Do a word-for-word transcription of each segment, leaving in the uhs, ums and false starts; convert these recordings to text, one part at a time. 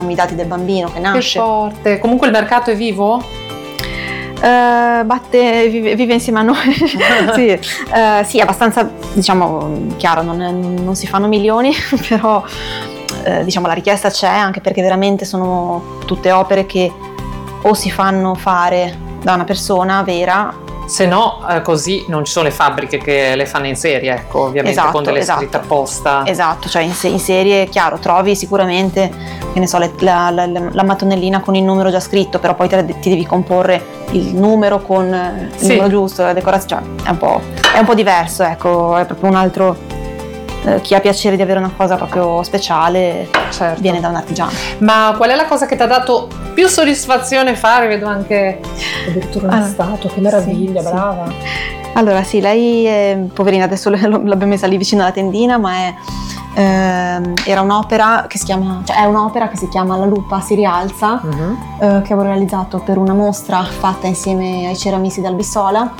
i dati del bambino che Che nasce. forte. Comunque il mercato è vivo? Uh, batte, vive, vive insieme a noi. sì, uh, sì, abbastanza, diciamo, chiaro, non, è, non si fanno milioni, però uh, diciamo la richiesta c'è, anche perché veramente sono tutte opere che o si fanno fare da una persona vera. Se no, eh, così non ci sono le fabbriche che le fanno in serie, ecco, ovviamente esatto, con delle esatto. scritte apposta. Esatto, cioè in, in serie, chiaro, trovi sicuramente, che ne so, le, la, la, la mattonellina con il numero già scritto, però poi te, ti devi comporre il numero con il sì. numero giusto, la decorazione, cioè, è un po', è un po' diverso, ecco, è proprio un altro. Eh, chi ha piacere di avere una cosa proprio speciale, certo. viene da un artigiano. Ma qual è la cosa che ti ha dato più soddisfazione fare? Vedo anche addirittura una allora, statua, che meraviglia, sì, brava. Sì. Allora sì, lei è, poverina, adesso l'abbiamo messa lì vicino alla tendina, ma è, eh, era un'opera che si chiama, cioè è un'opera che si chiama La lupa si rialza, uh-huh. eh, che avevo realizzato per una mostra fatta insieme ai ceramisti d'Albissola,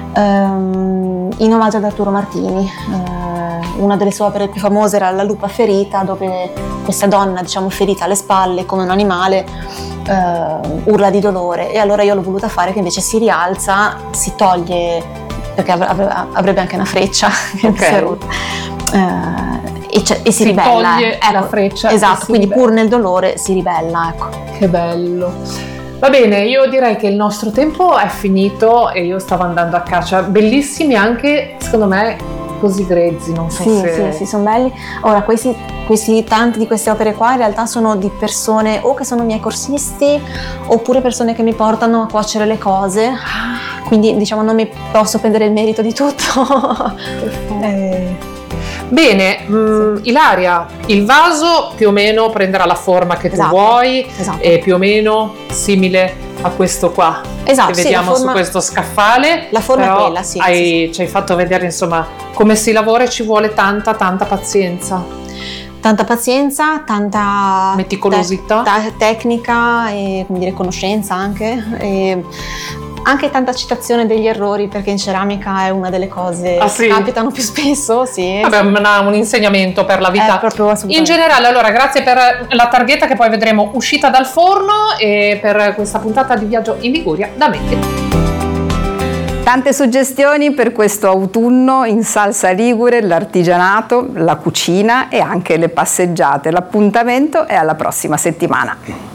ehm, in omaggio ad Arturo Martini. Eh, una delle sue opere più famose era La lupa ferita, dove questa donna, diciamo, ferita alle spalle come un animale, eh, urla di dolore, e allora io l'ho voluta fare che invece si rialza, si toglie, perché avrebbe anche una freccia okay. eh, e, e si, si Si ribella. toglie ecco, la freccia. Esatto, quindi ribella. Pur nel dolore si ribella, ecco. Che bello. Va bene, io direi che il nostro tempo è finito e io stavo andando a caccia. Bellissimi anche, secondo me, così grezzi, non so sì, se... Sì, sì, sono belli. Ora, questi, questi tanti di queste opere qua in realtà sono di persone o che sono miei corsisti oppure persone che mi portano a cuocere le cose, quindi diciamo non mi posso prendere il merito di tutto. eh. Bene, sì. mh, Ilaria, il vaso più o meno prenderà la forma che tu esatto, vuoi, esatto. è più o meno simile a questo qua esatto, che vediamo sì, forma, su questo scaffale. La forma però è quella, sì, hai, sì. Ci hai fatto vedere insomma come si lavora e ci vuole tanta tanta pazienza. Tanta pazienza, tanta meticolosità, te- te- tecnica e, come dire, conoscenza anche. E anche tanta citazione degli errori, perché in ceramica è una delle cose ah, che sì? capitano più spesso. Sì, Vabbè, sì. Una, un insegnamento per la vita. In generale, allora, grazie per la targhetta che poi vedremo uscita dal forno e per questa puntata di Viaggio in Liguria da me. Tante suggestioni per questo autunno in salsa ligure, l'artigianato, la cucina e anche le passeggiate. L'appuntamento è alla prossima settimana.